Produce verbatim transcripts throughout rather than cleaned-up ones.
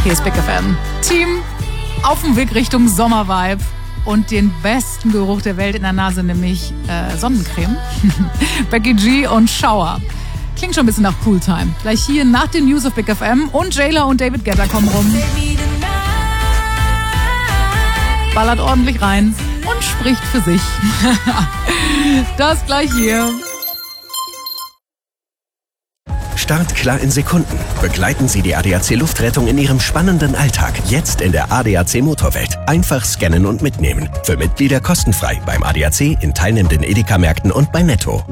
Hier ist Big F M. Team auf dem Weg Richtung Sommervibe und den besten Geruch der Welt in der Nase, nämlich äh, Sonnencreme. Becky G und Shower. Klingt schon ein bisschen nach Pooltime. Gleich hier nach den News auf Big F M und Jayla und David Guetta kommen rum. Ballert ordentlich rein und spricht für sich. Das gleich hier. Startklar in Sekunden. Begleiten Sie die A D A C Luftrettung in Ihrem spannenden Alltag. Jetzt in der A D A C Motorwelt. Einfach scannen und mitnehmen. Für Mitglieder kostenfrei beim A D A C, in teilnehmenden Edeka-Märkten und bei Netto.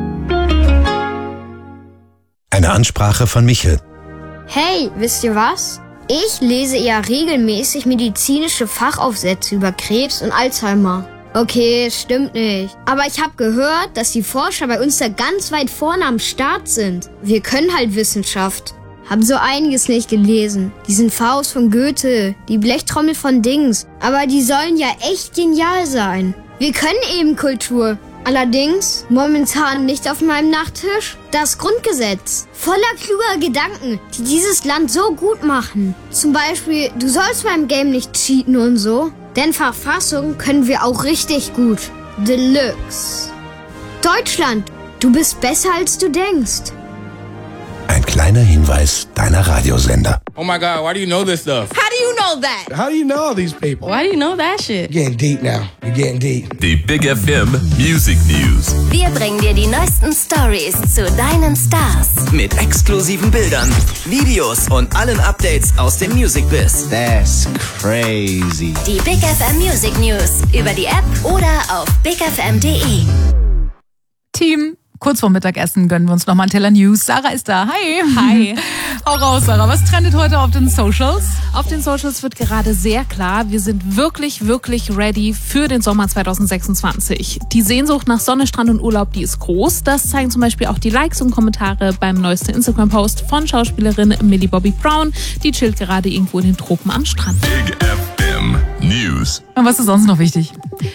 Eine Ansprache von Michel. Hey, wisst ihr was? Ich lese ja regelmäßig medizinische Fachaufsätze über Krebs und Alzheimer. Okay, stimmt nicht. Aber ich habe gehört, dass die Forscher bei uns da ganz weit vorne am Start sind. Wir können halt Wissenschaft. Hab so einiges nicht gelesen. Diesen Faust von Goethe, die Blechtrommel von Dings. Aber die sollen ja echt genial sein. Wir können eben Kultur. Allerdings momentan nicht auf meinem Nachttisch das Grundgesetz. Voller kluger Gedanken, die dieses Land so gut machen. Zum Beispiel, du sollst beim Game nicht cheaten und so. Denn Verfassung können wir auch richtig gut. Deluxe. Deutschland, du bist besser als du denkst. Ein kleiner Hinweis deiner Radiosender. Oh my God, why do you know this stuff? How do you know that? How do you know all these people? Why do you know that shit? You're getting deep now. You're getting deep. Die Big F M Music News. Wir bringen dir die neuesten Stories zu deinen Stars. Mit exklusiven Bildern, Videos und allen Updates aus dem Music Biz. That's crazy. Die Big F M Music News über die App oder auf big f m punkt d e. Team, kurz vor Mittagessen gönnen wir uns nochmal einen Teller News. Sarah ist da. Hi. Hi. Hau raus, Sarah. Was trendet heute auf den Socials? Auf den Socials wird gerade sehr klar, wir sind wirklich, wirklich ready für den Sommer zwanzig sechsundzwanzig. Die Sehnsucht nach Sonne, Strand und Urlaub, die ist groß. Das zeigen zum Beispiel auch die Likes und Kommentare beim neuesten Instagram-Post von Schauspielerin Millie Bobby Brown. Die chillt gerade irgendwo in den Tropen am Strand. Big F M News. Und was ist sonst noch wichtig?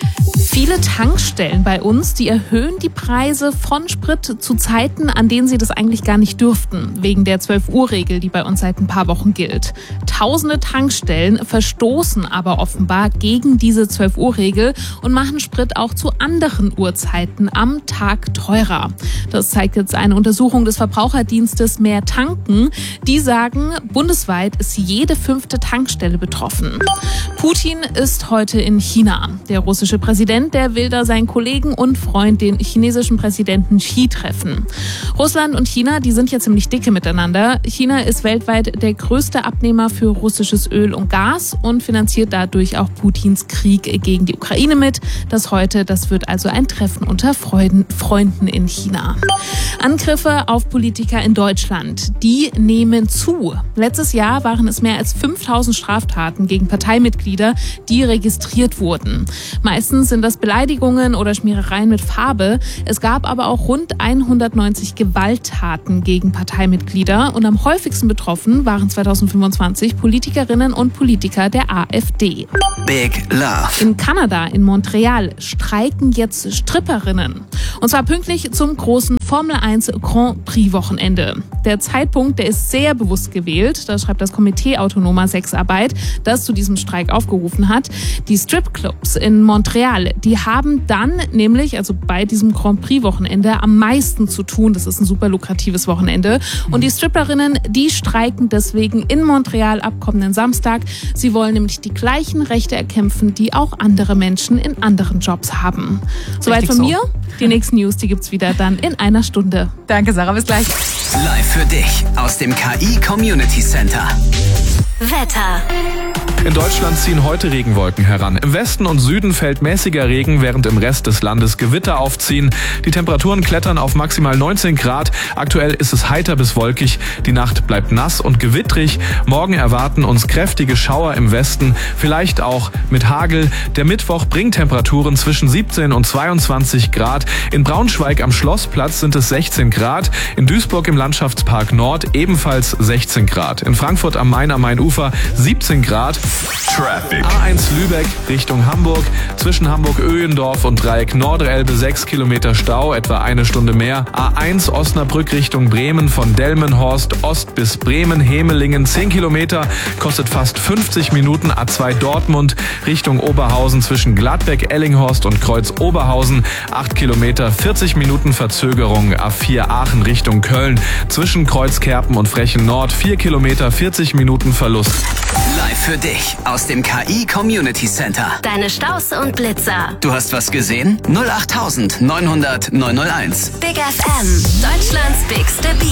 Viele Tankstellen bei uns, die erhöhen die Preise von Sprit zu Zeiten, an denen sie das eigentlich gar nicht dürften, wegen der zwölf-Uhr-Regel, die bei uns seit ein paar Wochen gilt. Tausende Tankstellen verstoßen aber offenbar gegen diese zwölf-Uhr-Regel und machen Sprit auch zu anderen Uhrzeiten am Tag teurer. Das zeigt jetzt eine Untersuchung des Verbraucherdienstes Mehr Tanken. Die sagen, bundesweit ist jede fünfte Tankstelle betroffen. Putin ist heute in China. Der russische Präsident, der will da seinen Kollegen und Freund, den chinesischen Präsidenten Xi, treffen. Russland und China, die sind ja ziemlich dicke miteinander. China ist weltweit der größte Abnehmer für russisches Öl und Gas und finanziert dadurch auch Putins Krieg gegen die Ukraine mit. Das heute, das wird also ein Treffen unter Freuden, Freunden in China. Angriffe auf Politiker in Deutschland, die nehmen zu. Letztes Jahr waren es mehr als fünftausend Straftaten gegen Parteimitglieder, die registriert wurden. Meistens sind das Beleidigungen oder Schmierereien mit Farbe. Es gab aber auch rund hundertneunzig Gewalttaten gegen Parteimitglieder und am häufigsten betroffen waren zwanzig fünfundzwanzig Politikerinnen und Politiker der AfD. Big Love. In Kanada, in Montreal, streiken jetzt Stripperinnen. Und zwar pünktlich zum großen Formel eins Grand Prix Wochenende. Der Zeitpunkt, der ist sehr bewusst gewählt. Das schreibt das Komitee Autonomer Sexarbeit, das zu diesem Streik aufgerufen hat. Die Stripclubs in Montreal, die haben dann nämlich, also bei diesem Grand Prix Wochenende, am meisten zu tun. Das ist ein super lukratives Wochenende. Und die Stripperinnen, die streiken deswegen in Montreal ab kommenden Samstag. Sie wollen nämlich die gleichen Rechte erkämpfen, die auch andere Menschen in anderen Jobs haben. Soweit von mir. Die nächsten News, die gibt's wieder dann in einer Stunde. Danke, Sarah. Bis gleich. Live für dich aus dem K I Community Center. Wetter. In Deutschland ziehen heute Regenwolken heran. Im Westen und Süden fällt mäßiger Regen, während im Rest des Landes Gewitter aufziehen. Die Temperaturen klettern auf maximal neunzehn Grad. Aktuell ist es heiter bis wolkig. Die Nacht bleibt nass und gewittrig. Morgen erwarten uns kräftige Schauer im Westen, vielleicht auch mit Hagel. Der Mittwoch bringt Temperaturen zwischen siebzehn und zweiundzwanzig Grad. In Braunschweig am Schlossplatz sind es sechzehn Grad. In Duisburg im Landschaftspark Nord ebenfalls sechzehn Grad. In Frankfurt am Main am Main-Ufer Hansa-Ufer siebzehn Grad. Traffic. A eins Lübeck Richtung Hamburg. Zwischen Hamburg-Öhendorf und Dreieck Norderelbe sechs Kilometer Stau, etwa eine Stunde mehr. A eins Osnabrück Richtung Bremen von Delmenhorst Ost bis Bremen-Hemelingen zehn Kilometer, kostet fast fünfzig Minuten. A zwei Dortmund Richtung Oberhausen zwischen Gladbeck, Ellinghorst und Kreuz Oberhausen acht Kilometer, vierzig Minuten Verzögerung. A vier Aachen Richtung Köln zwischen Kreuzkerpen und Frechen Nord vier Kilometer, vierzig Minuten Verlust. Live für dich aus dem K I Community Center. Deine Staus und Blitzer. Du hast was gesehen? null acht neunhundert neunhundert neunhunderteins. Big F M, Deutschlands bigste Beat.